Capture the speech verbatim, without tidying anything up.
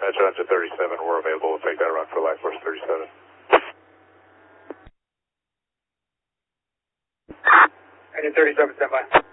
Metro Engine thirty-seven, we're available to take that around for Life Force thirty-seven. Engine thirty-seven, stand by.